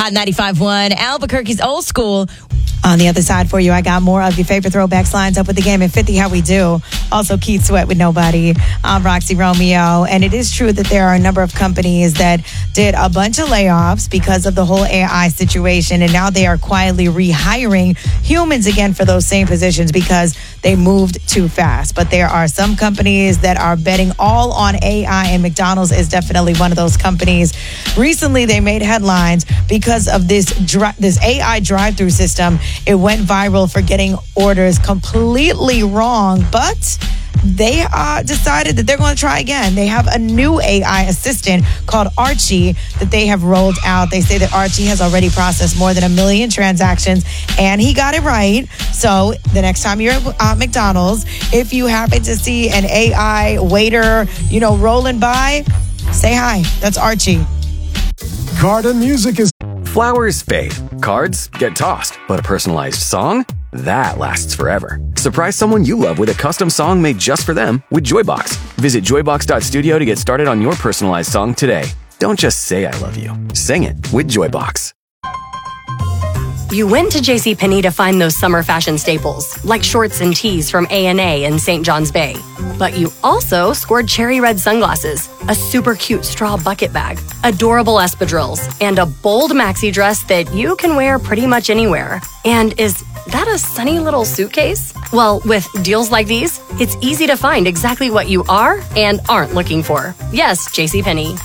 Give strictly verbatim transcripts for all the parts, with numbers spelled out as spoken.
Hot ninety-five point one, Albuquerque's Old School. On the other side for you, I got more of your favorite throwbacks lines up with the game in fifty, how we do. Also, Keith Sweat with Nobody. I'm Roxy Romeo. And it is true that there are a number of companies that did a bunch of layoffs because of the whole A I situation. And now they are quietly rehiring humans again for those same positions because they moved too fast. But there are some companies that are betting all on A I, and McDonald's is definitely one of those companies. Recently, they made headlines because of this dri- this A I drive-through system. It went viral for getting orders completely wrong, but they uh, decided that they're going to try again. They have a new A I assistant called Archie that they have rolled out. They say that Archie has already processed more than a million transactions, and he got it right. So the next time you're at uh, McDonald's, if you happen to see an A I waiter, you know, rolling by, say hi. That's Archie. Garden music is... Flowers fade, cards get tossed, but a personalized song? That lasts forever. Surprise someone you love with a custom song made just for them with Joybox. Visit joybox dot studio to get started on your personalized song today. Don't just say I love you. Sing it with Joybox. You went to JCPenney to find those summer fashion staples, like shorts and tees from A and A in Saint John's Bay. But you also scored cherry red sunglasses, a super cute straw bucket bag, adorable espadrilles, and a bold maxi dress that you can wear pretty much anywhere. And is that a sunny little suitcase? Well, with deals like these, it's easy to find exactly what you are and aren't looking for. Yes, JCPenney.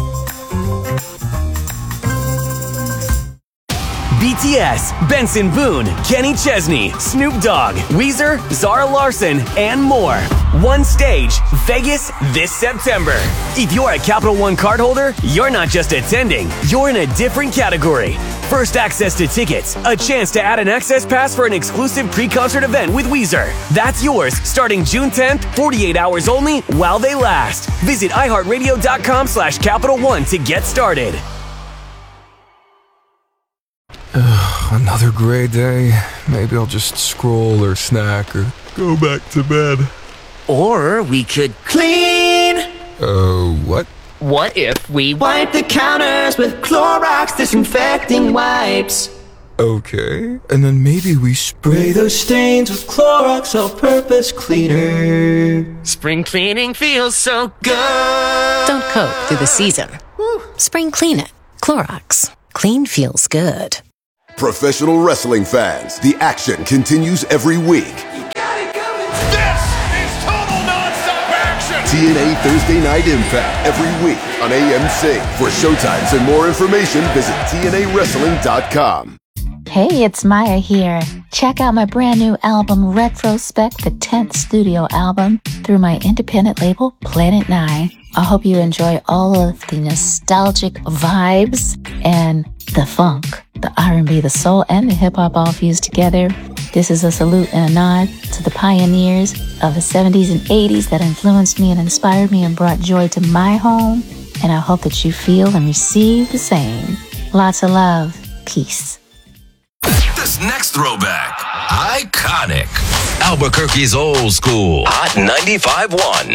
B T S, Benson Boone, Kenny Chesney, Snoop Dogg, Weezer, Zara Larson, and more. One stage, Vegas this September. If you're a Capital One cardholder, you're not just attending, you're in a different category. First access to tickets, a chance to add an access pass for an exclusive pre-concert event with Weezer. That's yours starting June tenth, forty-eight hours only while they last. Visit iHeartRadio.com slash Capital One to get started. Another gray day. Maybe I'll just scroll or snack or go back to bed. Or we could clean. Oh, uh, what? What if we wipe the counters with Clorox disinfecting wipes? Okay, and then maybe we spray those stains with Clorox all-purpose cleaner. Spring cleaning feels so good. Don't coat through the season. Woo. Spring clean it. Clorox. Clean feels good. Professional wrestling fans, the action continues every week. You got it coming. This is total nonstop action. T N A Thursday Night Impact every week on A M C. For showtimes and more information, visit T N A wrestling dot com. Hey, it's Maya here. Check out my brand new album, Retrospect, the tenth studio album, through my independent label, Planet Nine. I hope you enjoy all of the nostalgic vibes and the funk, the R and B, the soul, and the hip-hop all fused together. This is a salute and a nod to the pioneers of the seventies and eighties that influenced me and inspired me and brought joy to my home. And I hope that you feel and receive the same. Lots of love. Peace. This next throwback, iconic. Albuquerque's Old School. Hot ninety-five point one.